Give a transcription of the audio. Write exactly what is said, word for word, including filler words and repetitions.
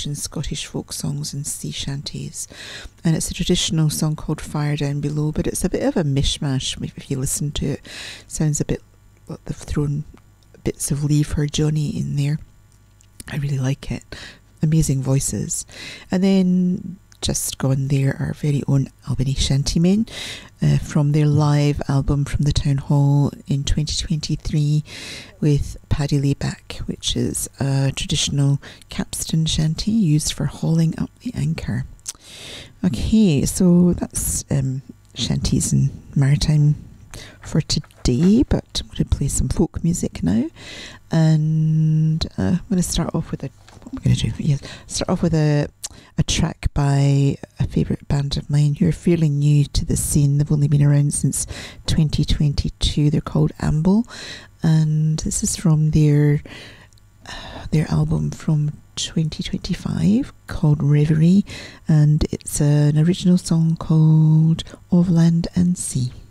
English and Scottish folk songs and sea shanties. And it's a traditional song called Fire Down Below, but it's a bit of a mishmash if you listen to it. Sounds a bit like they've thrown bits of Leave Her Johnny in there. I really like it. Amazing voices. And then just gone there, our very own Albany Shantymen uh, from their live album from the Town Hall in twenty twenty-three with Paddy Layback, which is a traditional capstan shanty used for hauling up the anchor. Okay, so that's um, shanties and maritime for today, but I'm going to play some folk music now, and uh, I'm going to start off with a what am I going to do? Yes, start off with a a track by a favourite band of mine who are fairly new to the scene. They've only been around since twenty twenty-two. They're called Amble, and this is from their uh, their album from twenty twenty-five called Reverie, and it's an original song called Of Land and Sea.